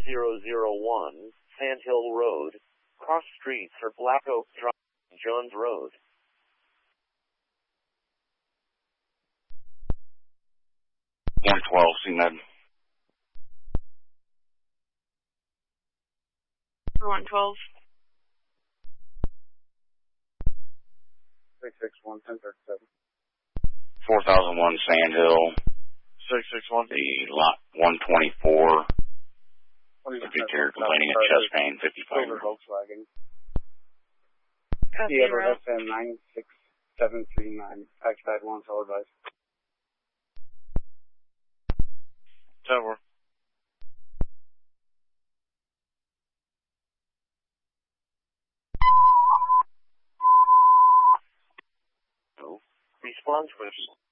1001, Sand Hill Road. Cross streets are Black Oak Drive and Johns Road. CMed. 112. 661, 1037. 4001 Sand Hill. 661. The lot 124. Subject here complaining of chest pain, 55. Silver Volkswagen. Copy, Edward FM 96739. Backside 1, solid advice. Tower. Response was